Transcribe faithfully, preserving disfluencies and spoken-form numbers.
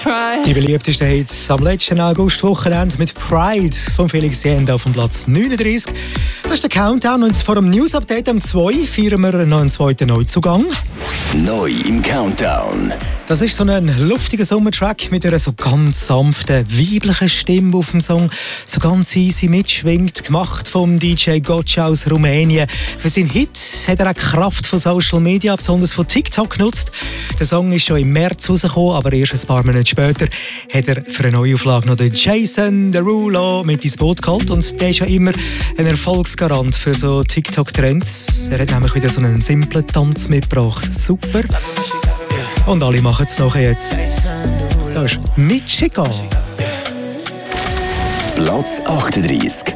Die beliebtesten Hits am letzten August-Wochenende mit Pride von Felix Jähn auf dem Platz neununddreißig. Das ist der Countdown und vor dem News-Update am zwei feiern wir noch einen zweiten Neuzugang. Neu im Countdown. Das ist so ein luftiger Sommertrack mit einer so ganz sanften, weiblichen Stimme auf dem Song. So ganz easy mitschwingt, gemacht vom D J Gotcha aus Rumänien. Für seinen Hit hat er auch die Kraft von Social Media, besonders von TikTok, genutzt. Der Song ist schon im März rausgekommen, aber erst ein paar Monate später hat er für eine Neuauflage noch den Jason Derulo mit ins Boot geholt. Und der ist ja immer ein Erfolgsgarant für so TikTok-Trends. Er hat nämlich wieder so einen simplen Tanz mitgebracht. Super. Und alle machen es nachher jetzt. Das ist Michigan. Platz achtunddreißig.